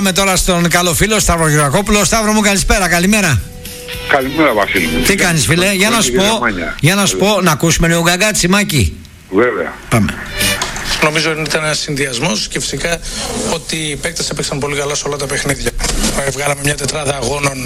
Με τώρα στον καλό φίλο Σταύρο Γεωργακόπουλο. Σταύρο μου, καλησπέρα, καλημέρα. Καλημέρα, Βασίλη. Τι κάνεις, φίλε? Για να σου πω, να ακούσουμε λίγο Γκαγκά Τσιμάκη. Βέβαια. Πάμε. Νομίζω ότι ήταν ένας συνδυασμός και φυσικά ότι οι παίκτες έπαιξαν πολύ καλά σε όλα τα παιχνίδια. Βγάλαμε μια τετράδα αγώνων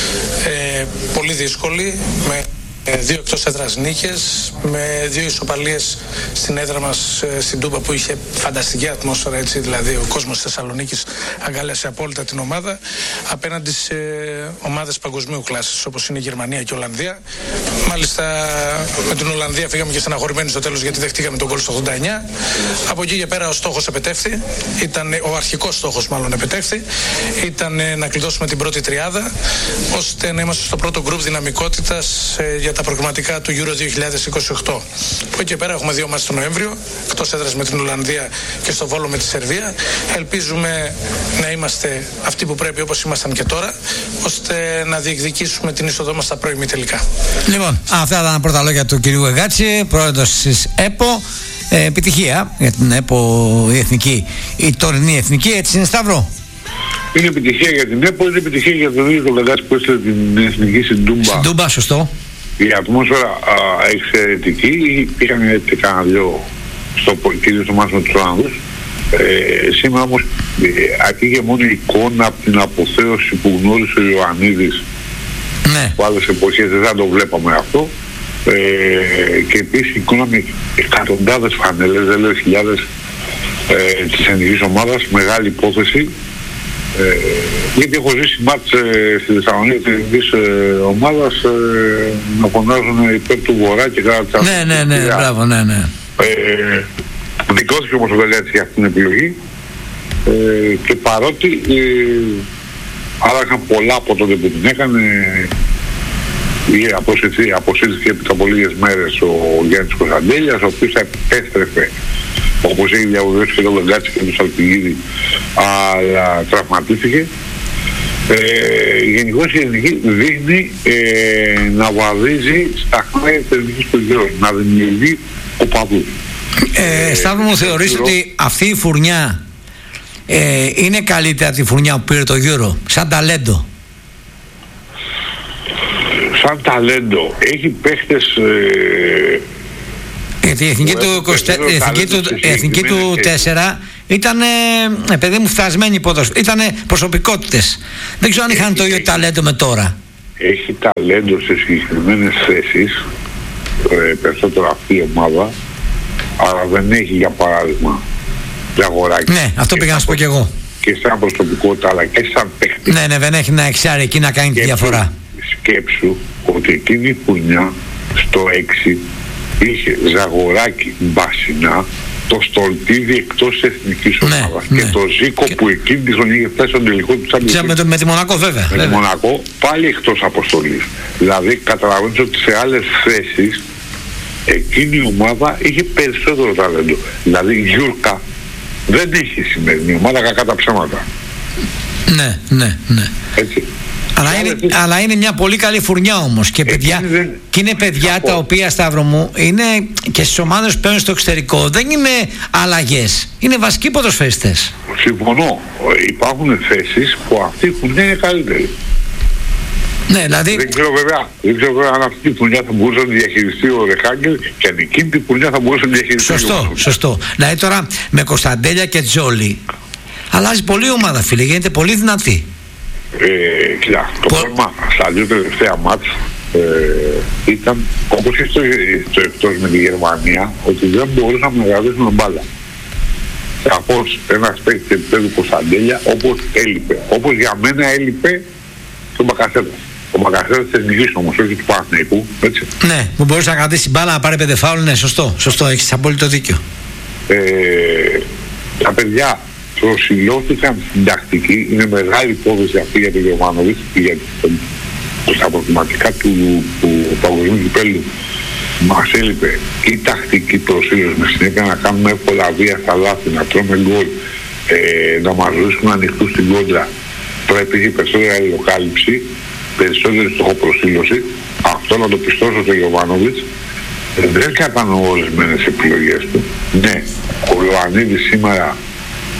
πολύ δύσκολη, με 2 εκτός έδρας νίκες, με 2 ισοπαλίες στην έδρα μας στην Τούμπα που είχε φανταστική ατμόσφαιρα, έτσι, δηλαδή ο κόσμος της Θεσσαλονίκης αγκάλιασε απόλυτα την ομάδα απέναντι σε ομάδες παγκοσμίου κλάσης όπως είναι η Γερμανία και η Ολλανδία. Μάλιστα με την Ολλανδία φύγαμε και στεναχωρημένοι στο τέλος γιατί δεχτήκαμε τον γκολ στο 89. Από εκεί και πέρα ο στόχος επετεύθη, ο αρχικός στόχος μάλλον επετεύθη, ήταν να κλειδώσουμε την πρώτη τριάδα ώστε να είμαστε στο πρώτο γκρουπ δυναμικότητας για τα προγραμματικά του Euro 2028. Από εκεί και πέρα έχουμε 2 μάτς τον Νοέμβριο, εκτός έδρας με την Ολλανδία και στο Βόλο με τη Σερβία. Ελπίζουμε να είμαστε αυτοί που πρέπει όπως ήμασταν και τώρα, ώστε να διεκδικήσουμε την είσοδό μας στα πρώιμη τελικά. Λοιπόν, αυτά ήταν τα πρώτα λόγια του κυρίου Γκαγκάτση, πρόεδρος της ΕΠΟ. Επιτυχία για την ΕΠΟ, η τωρινή εθνική, έτσι είναι, Σταύρο? Είναι επιτυχία για την ΕΠΟ, είναι επιτυχία για τον ίδιο τον Γκαγκάτση που έστειλε την εθνική στην Τούμπα. Στην Τούμπα, σωστό. Η ατμόσφαιρα εξαιρετική. Είχαν έτσι κάνα δυο κυρίως στο μάτς με τους Ολλανδούς. Σήμερα όμως αρκεί και μόνο η εικόνα από την αποθέωση που γνώρισε ο Ιωαννίδης, ναι, που άλλες εποχές δεν θα το βλέπαμε αυτό. Και επίσης η εικόνα με εκατοντάδες φανέλες, δεν λέω χιλιάδες, της εθνικής ομάδας, μεγάλη υπόθεση. Γιατί έχω ζήσει μάτς στη Θεσσαλονίκη της εθνικής ομάδας να φωνάζουν υπέρ του Βορρά και κατά της Ναι, μπράβο, ναι. Δικαιώθηκε όμως ο Γκαγκάτση για αυτήν την επιλογή και παρότι άλλαξαν πολλά από τότε που την έκανε, αποσύρθηκε επί από λίγες μέρες ο Γιάννης Κωνσταντέλιας, ο οποίος επέστρεφε όπως έχει διαβεβαιώσει και τον Γκαγκάτση και τον Σαλπιγίδη, αλλά τραυματίστηκε. Γενικώς η εθνική δείχνει να βαδίζει στα χνάρια της εθνικής του γύρω, να δημιουργεί οπαδούς. Σταύρο μου, θεωρείς ότι αυτή η φουρνιά είναι καλύτερα από τη φουρνιά που πήρε το Euro, σαν ταλέντο? Σαν ταλέντο έχει παίχτες. Γιατί η εθνική του 4 ήταν, παιδί μου, φτασμένη ποδόσφαιρο. Ήταν προσωπικότητες. Δεν ξέρω αν είχαν το ίδιο ταλέντο με τώρα. Έχει ταλέντο σε συγκεκριμένες θέσεις, περισσότερο αυτή η ομάδα, αλλά δεν έχει, για παράδειγμα, Ζαγοράκη. Ναι, αυτό πήγα να σου πω και εγώ. Και σαν προσωπικότητα, αλλά και σαν παίχτη. Ναι, δεν έχει να εξάρει εκεί να κάνει τη διαφορά. Σκέψου ότι εκείνη η φουνιά στο 6 είχε Ζαγοράκη, Μπασινά, το Στολτίδη εκτός εθνικής ομάδας και το Ζήκο που εκείνη τη χρονιά είχε φτάσει στον τελικό του Champions. Με τη Μονακό, βέβαια. Με τη Μονακό πάλι εκτός αποστολής. Δηλαδή καταλαβαίνεις ότι σε άλλες θέσεις εκείνη η ομάδα είχε περισσότερο ταλέντο. Δηλαδή η Γιούρκα δεν έχει η σημερινή ομάδα, κακά τα ψέματα. Ναι. Έτσι. Αλλά είναι μια πολύ καλή φουρνιά όμως και είναι παιδιά τα οποία, Σταύρο μου, είναι και στις ομάδες που παίρνουν στο εξωτερικό, δεν είναι αλλαγές, είναι βασικοί ποδοσφαιριστές. Συμφωνώ, υπάρχουν θέσεις που αυτή η φουρνιά είναι καλύτερη. Ναι, δηλαδή... Δεν ξέρω βέβαια αν αυτή τη φουρνιά θα μπορούσε να διαχειριστεί ο Ρεχάγκελ και αν εκείνη τη φουρνιά θα μπορούσε να διαχειριστεί Σωστό. Δηλαδή τώρα με Κωνσταντέλια και Τζόλι αλλάζει πολύ η ομάδα, φίλε, γίνεται πολύ δυνατή. Κοίτα, το πρόβλημα στα 2 τελευταία μάτς ήταν, όπως και στο εκτός με τη Γερμανία, ότι δεν μπορούσαμε να κρατήσουμε μπάλα. Σαφώς ένας παίκτης επίπεδου Κωνσταντέλια όπως έλειπε. Όπως για μένα έλειπε τον Μπακασέτα. Ο Μπακασέτα της εθνικής όμως, όχι του Παναθηναϊκού, έτσι. Ναι, που μπορούσε να κρατήσει μπάλα, να πάρει 5 φάουλ, ναι, σωστό, έχεις απόλυτο δίκιο. Τα παιδιά προσιλώθηκαν στην τακτική, είναι μεγάλη υπόθεση αυτή για τον Γιωβάνοβιτς και για τα προβληματικά του παγκοσμίου κυπέλλου. Μας έλειπε και η τακτική προσήλωση με συνέχεια να κάνουμε εύκολα βία στα λάθη, να τρώμε γκολ, να μας βρίσκουν ανοιχτούς στην κόντρα. Πρέπει η περισσότερη αλληλοκάλυψη, περισσότερη στοχοπροσήλωση. Αυτό να το πιστώσω στον Γιωβάνοβιτς. Δεν κατανοώ ορισμένες επιλογές του. Ναι, ο Ιωαννίδης σήμερα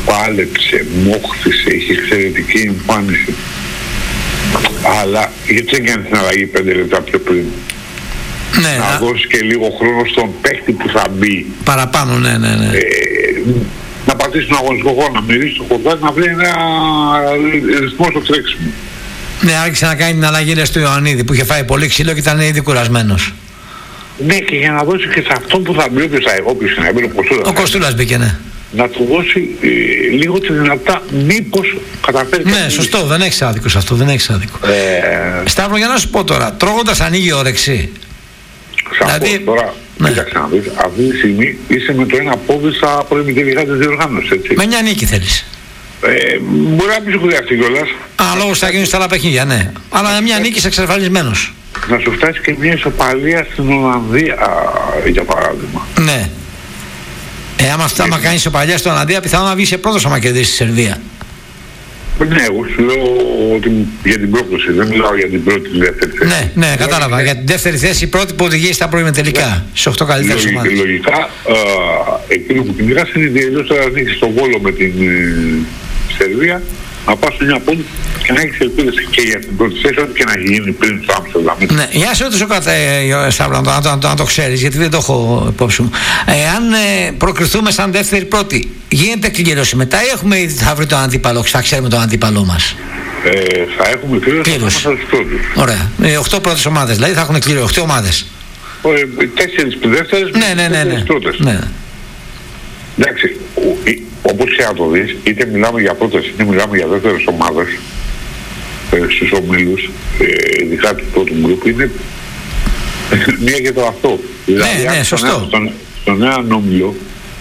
πάλεψε, μόχθησε, είχε εξαιρετική εμφάνιση. Αλλά γιατί δεν κάνει την αλλαγή 5 λεπτά πιο πριν? Ναι, να δώσει και λίγο χρόνο στον παίκτη που θα μπει. Παραπάνω, ναι. Να πατήσει τον αγωνιστικό χώρο, να μυρίσει το χορτάκι, να βρει ένα ρυθμό στο τρέξιμο. Ναι, άρχισε να κάνει την αλλαγή του Ιωαννίδη που είχε φάει πολύ ξύλο και ήταν ήδη κουρασμένος. Ναι, και για να δώσει και σε αυτόν που θα μπει, όποιος να μπει, ο Κοστούλας μπήκε, ναι. Να του δώσει λίγο τη δυνατά, μήπως καταφέρει. Ναι, σωστό, δεν έχεις άδικο σε αυτό, δεν έχεις άδικο. Σταύρο, για να σου πω τώρα, τρώγοντας ανοίγει η όρεξη. Δηλαδή, τώρα, ναι. Κοίταξε να δεις, αυτή τη στιγμή είσαι με το ένα πόδι στα προημιτελικά της διοργάνωσης, έτσι. Με μια νίκη θέλεις. Μπορεί να μην σου χρειαστεί κιόλας. Λόγω θα γίνουν στα άλλα παιχνίδια, ναι. Αλλά μια νίκη είσαι εξασφαλισμένος. Να σου φτάσει και μια ισοπαλία στην Ολλανδία, για παράδειγμα. Ναι. Άμα κάνει ισοπαλία στην Ολλανδία, πιθανόν να βγει σε πρώτος άμα κερδίσει στη Σερβία. Ναι, εγώ σου λέω ότι για την πρόκληση, δεν μιλάω για την πρώτη, τη δεύτερη θέση. Ναι, κατάλαβα. Για την δεύτερη θέση, η πρώτη που οδηγεί στα προημιτελικά. Στις 8 καλύτερες ομάδες. Λογικά, εκείνο που κυνηγάς είναι διελώς τώρα να ανοίξεις τον Βόλο με την Σερβία, να πας στο 9 πόντους και να έχεις ελπίδες και για την πρώτη θέση, ό,τι και να γίνει πριν στο Άμστερνταμ. Ναι, για σε ρωτήσω κάτι, Σταύρο, να το ξέρεις, γιατί δεν το έχω υπόψη μου. Εάν προκριθούμε σαν δεύτερη πρώτη, γίνεται κλήρωση μετά ή έχουμε ήδη θα βρει τον αντίπαλο, θα ξέρουμε τον αντίπαλό μας? Θα έχουμε κλήρωση από τους πρώτους. Ωραία. 8 πρώτες ομάδες, δηλαδή θα έχουν κλήρωση, 8 ομάδες. 4 δεύτερες, 4 πρώτες. Ναι. Εντάξει, όπως και να το δεις, είτε μιλάμε για πρώτες είτε μιλάμε για δεύτερες ομάδες στους ομίλους, ειδικά του πρώτου γκρουπ, είναι μία και το αυτό. Ναι, σωστό. Στον έναν όμιλο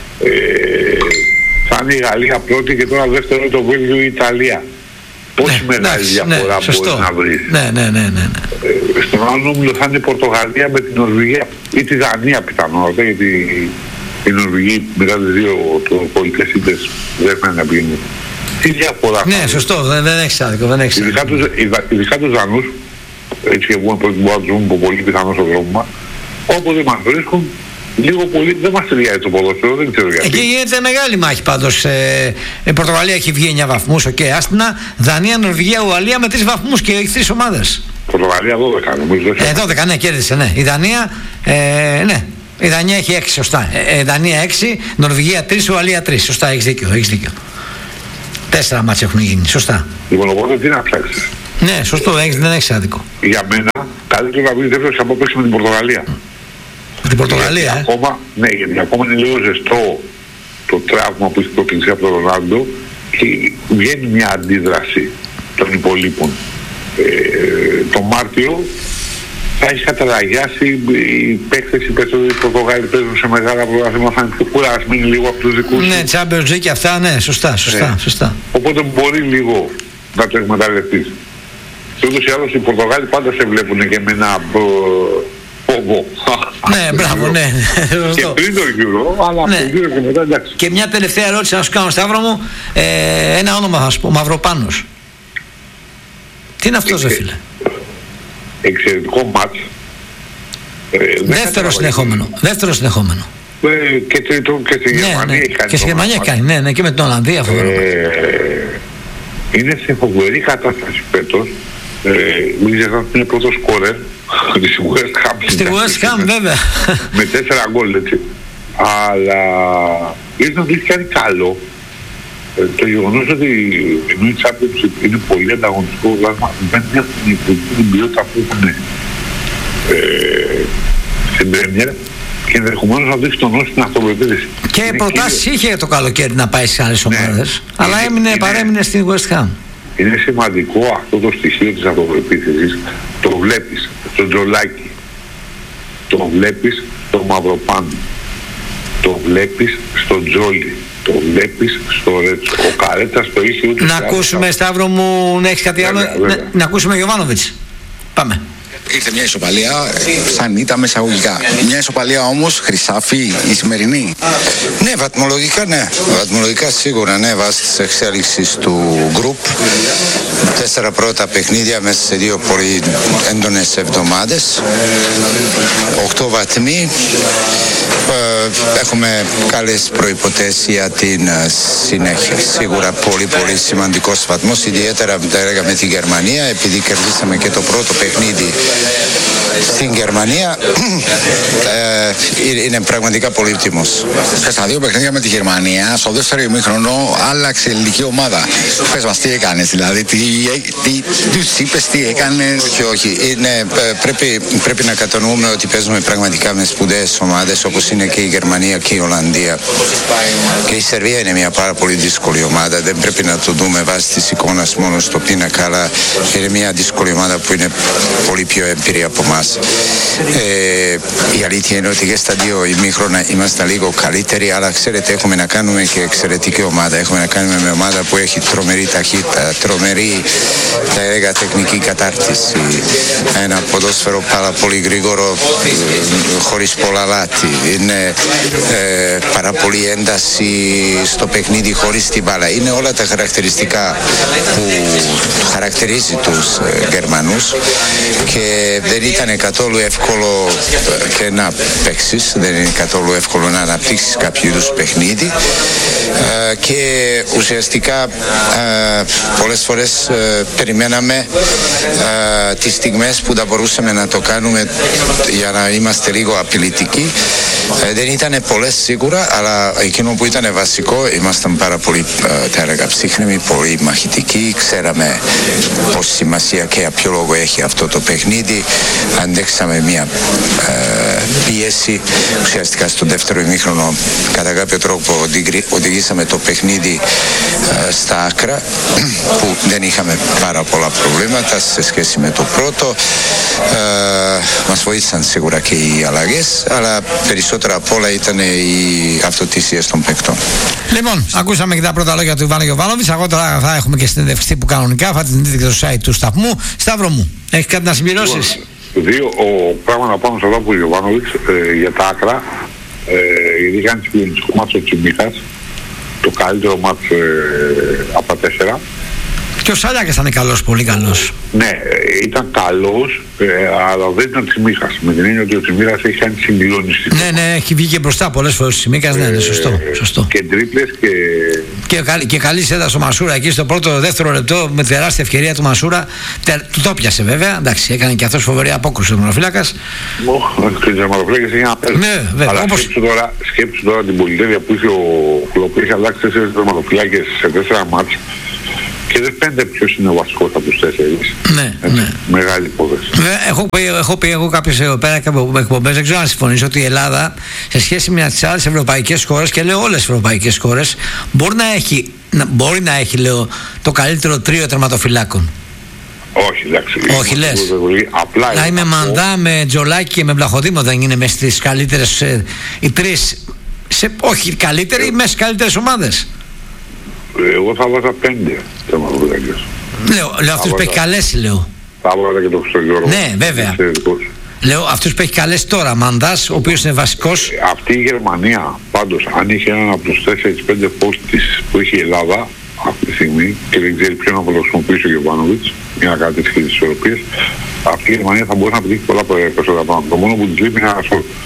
θα είναι η Γαλλία πρώτη και τώρα δεύτερο το Βέλγιο ή η Ιταλία. Πόση μεγάλη διαφορά μπορείς να βρεις? Ναι. Στον άλλο όμιλο θα είναι η Πορτογαλία με την Νορβηγία ή τη Δανία πιθανότατα, γιατί οι Νορβηγοί μετά τις δύο πολιτικές σύντες δεν θα να πηγαίνουν. Τι διαφορά? Ναι, σωστό, δεν έχεις άδικο, ειδικά τους Δανούς, έτσι και εγώ πρώτη μπορώ να τους δούμε πολύ πιθανό στον δρόμο μας, όποτε μας βρίσκουν, λίγο πολύ δεν μας ταιριάζει το ποδόσφαιρο, δεν ξέρω γιατί. Εκεί γίνεται μεγάλη μάχη πάντως. Η Πορτογαλία έχει βγει 9 βαθμούς, άστινα. Δανία, Νορβηγία, Ουαλία με 3 βαθμούς και έχει 3 ομάδες. Πορτογαλία 12 νομίζω. 12, ναι, κέρδισε, ναι. Η Δανία, ναι. Η Δανία έχει 6, σωστά. Δανία 6, Νορβηγία 3, Ουαλία 3. Σωστά, έχεις δίκιο. 4 μάτς έχουν γίνει, σωστά. Λοιπόν, οπότε τι να ψάξεις? Ναι, σωστό, δεν έχεις άδικο. Για μένα, καλύτερο να βρει δεύτερος από παίξει με την Πορτογαλία. Την Πορτογαλία, ακόμα, ναι, γιατί ακόμα είναι λίγο ζεστό το τραύμα που έχει προκληθεί από τον Ρονάλντο και βγαίνει μια αντίδραση των υπολείπων. Το Μάρτιο θα έχει καταραγιάσει οι παίκτες, οι περισσότεροι Πορτογάλοι παίζουν σε μεγάλα πρωτάθλημα, θα είναι πιο κουρασμένοι λίγο από τους δικούς τους. Ναι, Champions League και αυτά, ναι, σωστά. Οπότε μπορεί λίγο να το εκμεταλλευτείς. Και ούτως ή άλλως οι Πορτογάλοι πάντα σε βλέπουν και με ένα φόβο. Ναι, μπράβο, ναι. Και πριν το γύρο, αλλά από το γύρο και μετά εντάξει. Και μια τελευταία ερώτηση να σου κάνω, Σταύρο μου, ένα όνομα θα σου πω, Μαυροπάνος. Τι είναι αυτός, φίλε? Εξαιρετικό μάτς. Δεύτερο συνεχόμενο. Και τρίτο και στη Γερμανία έχει κάνει. Και στη Γερμανία έχει κάνει, ναι, και με την Ολλανδία. Είναι σε φοβερή κατάσταση φέτος. Μην ξεχνάτε ότι είναι πρώτο σκόρερ της West Ham. Στη West Ham, βέβαια. Με 4 γκολ, έτσι. Αλλά ήρθε να δεις κάτι καλό. Το γεγονός ότι ενώ η Championship είναι πολύ ανταγωνιστικό γράμμα, δεν έχουν την ποιότητα που έχουν στην Premier και ενδεχομένως να δείξει τον νόση στην αυτοπεποίθηση. Και προτάσεις είχε το καλοκαίρι να πάει σε άλλες ομάδες, αλλά παρέμεινε στην West Ham. Είναι σημαντικό αυτό το στοιχείο της αυτοπεποίθησης. Το βλέπεις στο Τζολάκι, το βλέπεις στο Μαυροπάνο, το βλέπεις στο Τζόλι, το βλέπεις στο Ρέτσο. Ο Καρέτας το είχε ούτε. Να ακούσουμε, Σταύρο μου, να έχεις κάτι άλλο? Να ακούσουμε Γιωβάνοβιτς. Πάμε. Ήρθε μια ισοπαλία, σαν ήττα μεσαγωγικά. Μια ισοπαλία όμως χρυσάφι η σημερινή. Ναι, βαθμολογικά ναι. Βαθμολογικά σίγουρα ναι, βάσει της εξέλιξης του γκρουπ. 4 πρώτα παιχνίδια μέσα σε 2 πολύ έντονες εβδομάδες. 8 βαθμοί. Έχουμε καλές προϋποθέσεις για την συνέχεια. Σίγουρα πολύ σημαντικός βαθμός, ιδιαίτερα με τη Γερμανία, επειδή κερδίσαμε και το πρώτο παιχνίδι στην Γερμανία. Είναι πραγματικά πολύτιμος. Στα 2 παιχνίδια με τη Γερμανία, στο δεύτερο ημίχρονο άλλαξε η ελληνική ομάδα. Πες μας τι έκανες, δηλαδή, τους είπες τι έκανες? Όχι. Πρέπει να κατανοούμε ότι παίζουμε πραγματικά με σπουδαίες ομάδες όπως είναι και η Γερμανία και η Ολλανδία. Και η Σερβία είναι μια πάρα πολύ δύσκολη ομάδα. Δεν πρέπει να το δούμε βάσει της εικόνας μόνο στο πίνακα, αλλά είναι μια δύσκολη ομάδα που είναι πολύ πιο εμπειρία από εμάς. Η αλήθεια είναι ότι και στα 2 ημίχρονα είμαστε λίγο καλύτεροι, αλλά ξέρετε, έχουμε να κάνουμε και εξαιρετική ομάδα. Έχουμε να κάνουμε με ομάδα που έχει τρομερή ταχύτητα, τρομερή, θα έλεγα, τεχνική κατάρτιση. Ένα ποδόσφαιρο πάρα πολύ γρήγορο, χωρίς πολλά λάθη. Είναι πάρα πολύ ένταση στο παιχνίδι χωρίς την μπάλα. Είναι όλα τα χαρακτηριστικά που χαρακτηρίζει τους Γερμανούς και δεν ήταν καθόλου εύκολο και να παίξεις, δεν είναι καθόλου εύκολο να αναπτύξεις κάποιο είδους παιχνίδι και ουσιαστικά πολλές φορές περιμέναμε τις στιγμές που θα μπορούσαμε να το κάνουμε για να είμαστε λίγο απειλητικοί. Δεν ήταν πολλές σίγουρα, αλλά εκείνο που ήταν βασικό, ήμασταν πάρα πολύ, θα έλεγα, ψύχρεμοι, πολύ μαχητικοί. Ξέραμε πόση σημασία και για ποιο λόγο έχει αυτό το παιχνίδι. Αντέξαμε μια πίεση. Ουσιαστικά στο δεύτερο ημίχρονο, κατά κάποιο τρόπο, οδηγήσαμε το παιχνίδι στα άκρα, που δεν είχαμε πάρα πολλά προβλήματα σε σχέση με το πρώτο. Μας βοήθησαν σίγουρα και οι αλλαγές, αλλά περισσότερα απ' όλα ήταν οι αυτοτησίες των παικτών. Λοιπόν, ακούσαμε και τα πρώτα λόγια του Ιβάν Γιοβάνοβιτς. Αργότερα θα έχουμε και συνέντευξη που κανονικά θα την δείτε και στο site του σταθμού. Σταύρο μου, έχεις κάτι να συμπληρώσεις? Δύο πράγματα πάνω σε αυτά που ο Γιοβάνοβιτς για τα άκρα. Γιατί κάνει συγκλονιστικό μάτς ο Τσιμίχας, το καλύτερο μάτς από τα 4. Και ο Σαλιάκας ήταν καλός, πολύ καλός. Ναι, ήταν καλός, αλλά δεν ήταν Τσιμίχας. Με την έννοια ότι ο Τσιμίχας έχει κάνει συγκλονιστικό. Ναι, έχει βγει και μπροστά πολλές φορές ο Τσιμίχας, ναι, σωστό. Και τρίπλες και καλή σέντα στο Μασούρα εκεί στο πρώτο δεύτερο λεπτό με τεράστια ευκαιρία του Μασούρα. Του το πιάσε βέβαια, εντάξει, έκανε και αυτός φοβερή απόκρουση ο τερματοφύλακας. Και ο τερματοφύλακας είναι απέλ. Ναι, βέβαια. Αλλά σκέψου τώρα την πολυτέλεια που είχε ο Κλοπ, είχε αλλάξει 4 τερματοφύλακες σε 4 μάτς. Και δεν φαίνεται ποιος είναι ο βασικός από τους 4. Ναι. Μεγάλη υπόθεση. Έχω πει εγώ κάποιες εκπομπές, δεν ξέρω αν συμφωνήσω, ότι η Ελλάδα σε σχέση με τις άλλες ευρωπαϊκές χώρες, και λέω όλες τις ευρωπαϊκές χώρες, μπορεί να έχει, λέω, το καλύτερο τρίο τερματοφυλάκων. Όχι, εντάξει. Όχι, λες. Απλά να είμαι Μανδά, με Τζολάκη και με Βλαχοδήμο δεν είναι μέσα στις καλύτερες, οι τρεις, όχι καλύτεροι, μέσα στις καλύτερες ομάδες. Εγώ θα βάζα 5 τερματοφυλάκες. Λέω αυτούς που έχει καλέσει, λέω. Θα βάζα και το Χριστογιώργο. Ναι, βέβαια. Λέω αυτούς που έχει καλέσει τώρα, Μανδάς, ο οποίος είναι βασικός. Αυτή η Γερμανία, πάντως, αν είχε έναν από τους 4-5 πόστης που έχει η Ελλάδα αυτή τη στιγμή, και δεν ξέρει ποιον να χρησιμοποιήσει ο Γιοβάνοβιτς για να κάνει τις ισορροπίες, αυτή η Γερμανία θα μπορούσε να πετύχει πολλά περισσότερα πράγματα. Το μόνο που της λείπει είναι ένα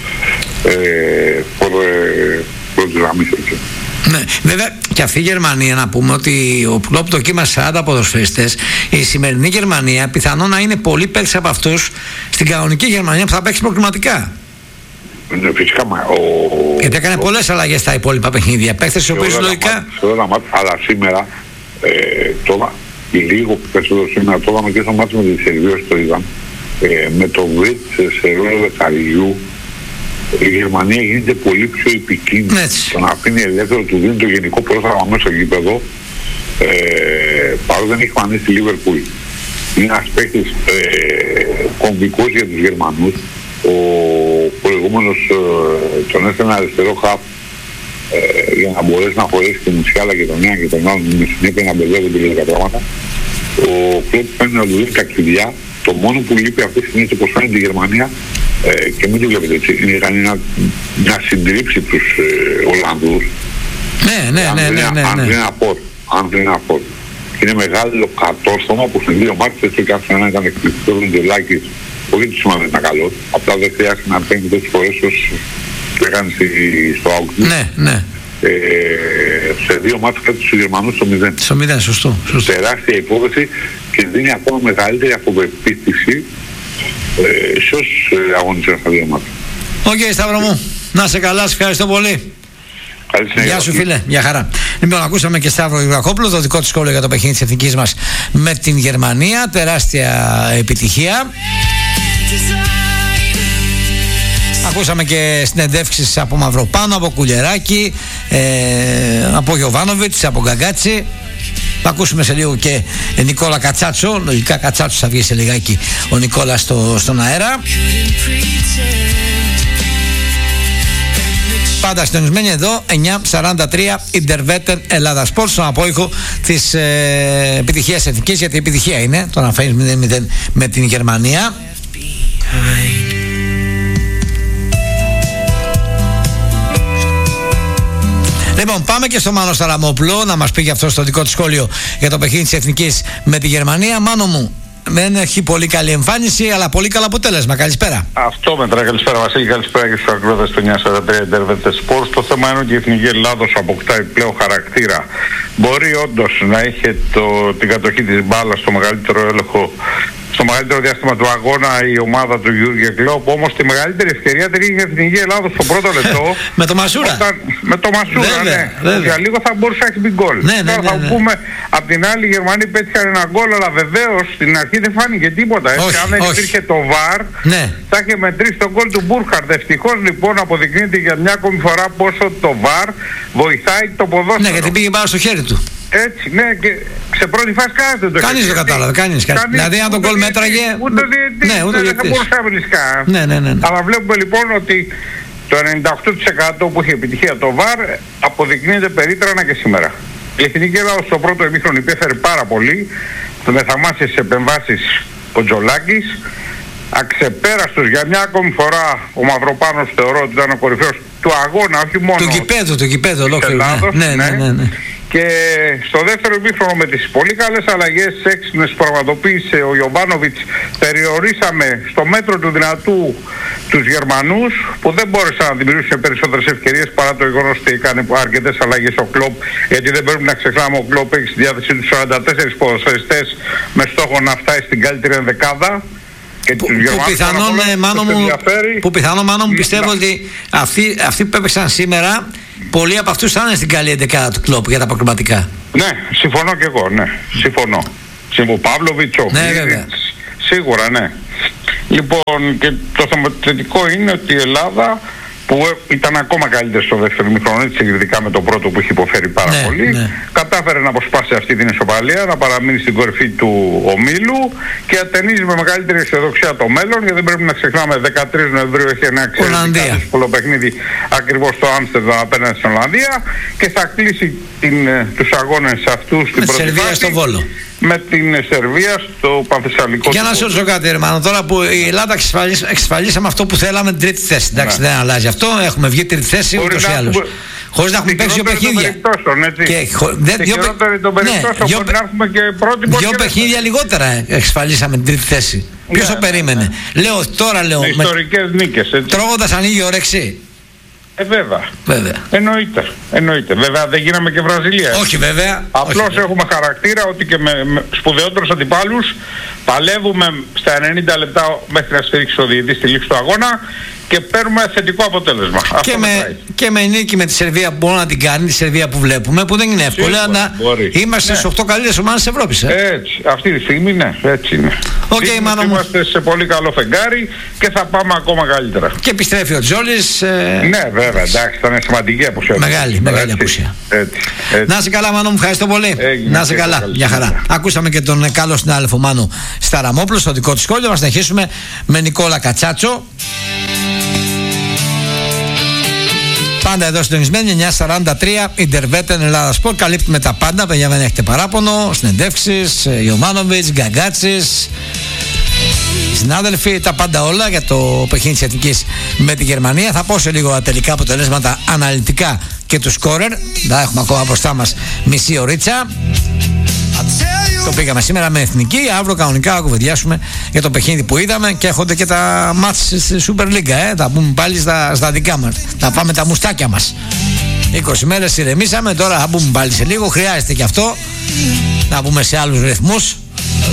πρώτος γραμμής, έτσι. Ναι, βέβαια και αυτή η Γερμανία, να πούμε ότι ο Κλοπ δοκίμασε 40 ποδοσφαιριστές. Η σημερινή Γερμανία πιθανόν να είναι πολύ περισσότεροι από αυτούς στην κανονική Γερμανία που θα παίξει προκριματικά. Ναι, φυσικά. Γιατί έκανε πολλές αλλαγές στα υπόλοιπα παιχνίδια. Παίχτες οι οποίοι λογικά. Αλλά σήμερα, τώρα, λίγο περισσότερο σήμερα, το είδαμε και στο μάτι με τη Σερβία, το είδαμε, με το Βίτ σε ρόλο δεκαριού. Η Γερμανία γίνεται πολύ πιο επικίνδυνη. Το να αφήνει ελεύθερο, του δίνει το γενικό πρόσωπο μέσα στο γήπεδο, παρότι δεν έχει φανεί στη Λίβερπουλ. Είναι ένας παίκτης κομβικός για τους Γερμανούς. Ο προηγούμενος τον έφερε ένα αριστερό χαφ για να μπορέσει να χωρέσει τη Μουσιάλα και τον ένα και τον άλλο, με συνέπεια να μπερδεύονται λίγα πράγματα. Ο Κλοπ παίρνει να του δίνει τα κλειδιά Το μόνο που λείπει αυτή τη στιγμή, όπως φαίνεται, η Γερμανία, και μην το βλέπετε έτσι, είναι να συντρίψει τους Ολλανδούς. Ναι. Αν δεν είναι απόρ. Και είναι μεγάλο κατόρθωμα που στην 2 μάτς, έτσι και άφησε να ήταν εκπληκτικό ο Βεντελάκης. Όχι του σημαίνει να ήταν καλός, απλά δεν χρειάζεται να παίρνει τόσες φορές όσο το έκανε στο Augsburg. Ναι. Σε 2 μάτς κάτω στους Γερμανούς στο 0. Στο 0, σωστό. Τεράστια υπόθεση και δίνει ακόμα μεγαλύτερη αυτοπεποίθηση σε όσους αγωνιστές στα 2 μάτς. Οκ, Σταύρο μου, να είσαι καλά, σε ευχαριστώ πολύ. Γεια σου φίλε, μια χαρά. Λοιπόν, ακούσαμε και Σταύρο Γεωργακόπουλο, το δικό του σχόλιο για το παιχνίδι της εθνικής μας με την Γερμανία. Τεράστια επιτυχία. Ακούσαμε και συνεντεύξεις από Μαυροπάνο, από Κουλιεράκη, από Γιοβάνοβιτς, από Γκαγκάτσι. Θα ακούσουμε σε λίγο και Νικόλα Κατσάτσο. Λογικά Κατσάτσο θα βγει σε λιγάκι ο Νικόλας στον αέρα. Πάντα συντονισμένοι εδώ, 9:43 Ιντερβέτεν Ελλάδα Σπορτ, στον απόϊχο της επιτυχίας εθνικής, γιατί η επιτυχία είναι το να φέρεις 0-0 με την Γερμανία. Λοιπόν, πάμε και στο Μάνο Σταραμόπουλο να μας πει για αυτό στο δικό του σχόλιο για το παιχνίδι της εθνικής με τη Γερμανία. Μάνο μου, δεν έχει πολύ καλή εμφάνιση, αλλά πολύ καλό αποτέλεσμα. Καλησπέρα. Αυτό μετρά. Καλησπέρα Βασίλη, καλησπέρα και στους ακρότες του 943 Ιντερβέτεν Σπορτ. Το θέμα είναι ότι η Εθνική Ελλάδος αποκτάει πλέον χαρακτήρα. Μπορεί όντως να είχε την κατοχή της μπάλας στο μεγαλύτερο έλεγχο, στο μεγαλύτερο διάστημα του αγώνα η ομάδα του Γιούργεν Κλοπ, όμως τη μεγαλύτερη ευκαιρία την είχε η Εθνική Ελλάδος στο πρώτο λεπτό. Με το Μασούρα. Με το Μασούρα, ναι. Για λίγο θα μπορούσε να έχει μπει γκολ. Τώρα θα πούμε, απ' την άλλη οι Γερμανοί πέτυχαν ένα γκολ, αλλά βεβαίως στην αρχή δεν φάνηκε τίποτα. Αν δεν υπήρχε το VAR, θα είχε μετρήσει τον γκολ του Μπούρχαρντ. Ευτυχώς λοιπόν αποδεικνύεται για μια ακόμη φορά πόσο το VAR βοηθάει το ποδόσφαιρο. Ναι, γιατί πήγε πάρα στο χέρι του. Έτσι, ναι, και σε πρώτη φάση κανείς δεν Κανείς δεν κατάλαβε, κανείς. Δηλαδή αν τον γκολ μέτραγε, ούτε ο διαιτητής, δεν θα μπορούσε να βρίσκα. Ναι. Αλλά βλέπουμε λοιπόν ότι το 98% που είχε επιτυχία το VAR αποδεικνύεται περίτρανα και σήμερα. Η Εθνική Ελλάδος στο πρώτο ημίχρονο υπέφερε πάρα πολύ, με θαυμάσιες επεμβάσεις ο Τζολάκης. Αξεπέραστος για μια ακόμη φορά ο Μαυροπάνος, θεωρώ ότι ήταν ο κορυφαίος του αγώνα, όχι μόνο του γηπέδου ολόκληρου. Ναι. Και στο δεύτερο ημίχρονο με τις πολύ καλές αλλαγές έξυπνες που πραγματοποίησε ο Γιοβάνοβιτς, περιορίσαμε στο μέτρο του δυνατού τους Γερμανούς, που δεν μπόρεσαν να δημιουργήσουν περισσότερες ευκαιρίες παρά το γεγονός ότι έκανε αρκετές αλλαγές ο Κλοπ, γιατί δεν πρέπει να ξεχνάμε ο Κλοπ έχει στη διάθεσή του 44 ποδοσφαιριστές με στόχο να φτάσει στην καλύτερη ενδεκάδα. Που πιθανόν μάλλον πιστεύω ότι αυτοί που έπαιξαν σήμερα, πολλοί από αυτούς θα είναι στην καλή εντεκάδα του Κλοπ για τα προκριματικά. Ναι, συμφωνώ και εγώ, ναι, συμφωνώ. Ο Παύλοβιτς, ο σίγουρα, ναι. Λοιπόν, και το θετικό είναι ότι η Ελλάδα, που ήταν ακόμα καλύτερη στο δεύτερο ημίχρονο, έτσι συγκριτικά με το πρώτο που είχε υποφέρει πάρα πολύ, κατάφερε να αποσπάσει αυτή την ισοπαλία, να παραμείνει στην κορυφή του ομίλου και ατενίζει με μεγαλύτερη αισιοδοξία το μέλλον, γιατί δεν πρέπει να ξεχνάμε 13 Νοεμβρίου έχει ένα εξαιρετικά δύσκολο παιχνίδι ακριβώς στο Άμστερνταμ απέναντι στην Ολλανδία και θα κλείσει τους αγώνες αυτούς στην πρώτη φάση με την Σερβία στο Πανθεσσαλικό. Για να σου ρωτήσω κάτι, Ερμάνο, τώρα που η Ελλάδα εξασφαλίσαμε αυτό που θέλαμε, την τρίτη θέση. Εντάξει, δεν αλλάζει αυτό. Έχουμε βγει τρίτη θέση ούτως ή άλλως. Χωρίς να έχουμε παίξει δύο παιχνίδια. Δύο παιχνίδια λιγότερα εξασφαλίσαμε την τρίτη θέση. Ποιος το περίμενε? Λέω τώρα, ιστορικές νίκες. Τρώγοντας ανοίγει η όρεξη. Βέβαια. Εννοείται. Βέβαια δεν γίναμε και Βραζιλία. Όχι βέβαια. Απλώς έχουμε χαρακτήρα ότι και με σπουδαιότερους αντιπάλους παλεύουμε στα 90 λεπτά μέχρι να στηρίξει ο διαιτητής στη λήξη του αγώνα και παίρνουμε θετικό αποτέλεσμα. Και με νίκη με τη Σερβία που μπορεί να την κάνει, τη Σερβία που βλέπουμε, που δεν είναι εύκολο, αλλά είμαστε στις 8 καλύτερες ομάδες της Ευρώπης. Έτσι, αυτή τη στιγμή ναι, έτσι είναι. Είμαστε σε πολύ καλό φεγγάρι και θα πάμε ακόμα καλύτερα. Και επιστρέφει ο Τζόλης. Ναι, βέβαια, εντάξει, ήταν σημαντική απουσία. Μεγάλη απουσία. Να είσαι καλά, Μάνο μου, ευχαριστώ πολύ. Να είσαι καλά, μια χαρά. Ακούσαμε και τον καλό συνάδελφο Μάνο Σταραμόπουλο στο δικό του σχόλιο. Θα συνεχίσουμε με Νικόλα Κατσάτσο. Πάντα εδώ συντονισμένοι, 9:43 Ιντερβέτεν Ελλάδα Σπορτ. Καλύπτουμε τα πάντα, παιδιά, δεν έχετε παράπονο. Συνεντεύξεις, Ιωμάνοβιτς, Γκαγκάτσης, Συνάδελφοι, τα πάντα όλα για το παιχνίδι της Εθνικής με τη Γερμανία. Θα πω σε λίγο τα τελικά αποτελέσματα αναλυτικά και του σκόρερ. Τα έχουμε ακόμα μπροστά μας μισή ωρίτσα. Το πήγαμε σήμερα με Εθνική. Αύριο κανονικά θα κουβεντιάσουμε για το παιχνίδι που είδαμε και έχονται και τα μάτς στη Super League. Θα πούμε πάλι στα δικά μας. Θα πάμε τα μουστάκια μας. 20 μέρες ηρεμήσαμε, τώρα θα πούμε πάλι σε λίγο. Χρειάζεται και αυτό να πούμε σε άλλους ρυθμούς.